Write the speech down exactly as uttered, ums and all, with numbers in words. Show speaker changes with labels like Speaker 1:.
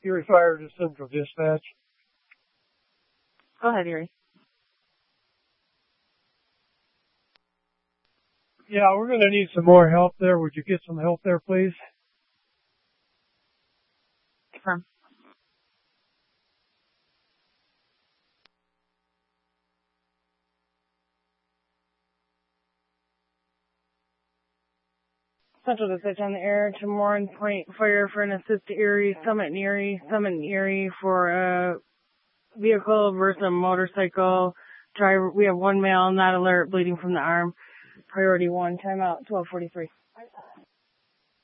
Speaker 1: Erie Fire to Central Dispatch.
Speaker 2: Go ahead, Erie.
Speaker 1: Yeah, we're going to need some more help there. Would you get some help there, please?
Speaker 2: Confirm. Central Dispatch on the air to Morin Point Fire for an assist to Erie, Summit and Erie, Summit and Erie for a vehicle versus a motorcycle. Driver, we have one male, not alert, bleeding from the arm. Priority one, timeout, twelve forty-three.